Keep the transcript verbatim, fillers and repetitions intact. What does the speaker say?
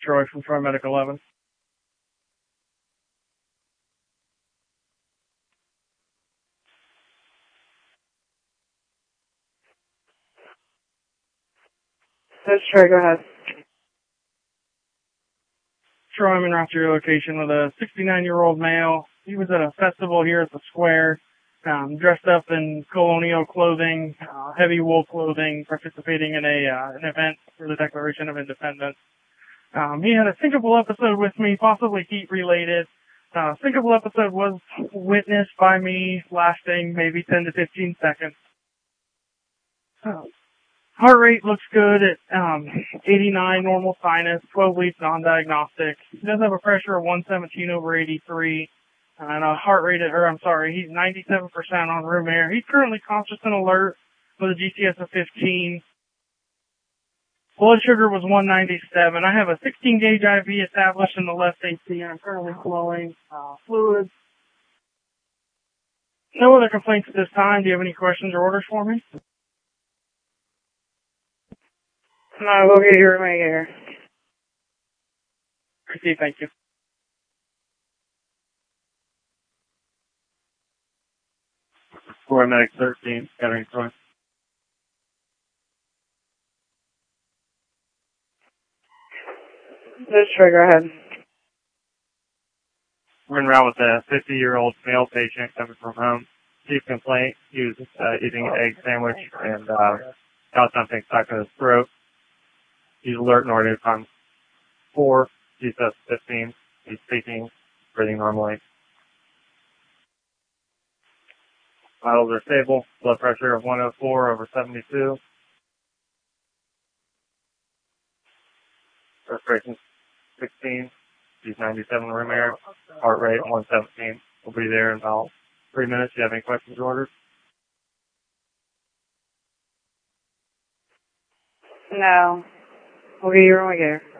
Troy from Troy Medic eleven. That's Troy, go ahead. Troy, I'm in route to your location with a sixty-nine-year-old male. He was at a festival here at the square, um, dressed up in colonial clothing, uh, heavy wool clothing, participating in a uh, an event for the Declaration of Independence. Um, he had a syncopal episode with me, possibly heat-related. Uh, syncopal episode was witnessed by me, lasting maybe ten to fifteen seconds. Uh, heart rate looks good at um, eighty-nine, normal sinus, twelve leads non-diagnostic. He does have a pressure of one seventeen over eighty-three, and a heart rate, at, or I'm sorry, he's ninety-seven percent on room air. He's currently conscious and alert with a G C S of fifteen. Blood sugar was one ninety-seven. I have a sixteen gauge I V established in the left A C, and I'm currently flowing uh, fluids. No other complaints at this time. Do you have any questions or orders for me? No, we'll get your room here. Received, thank you. Troy Medic thirteen, scattering Troy. That's Troy, go ahead. We're en route with a fifty-year-old male patient coming from home. Chief complaint, he was uh, eating an egg sandwich and uh, got something stuck in his throat. He's alert and already on four, G C S fifteen. He's speaking, breathing normally. Vitals are stable. Blood pressure of one oh four over seventy-two. Respiration sixteen. He's ninety-seven room air. Heart rate one seventeen. We'll be there in about three minutes. Do you have any questions or orders? No. We'll get your room here.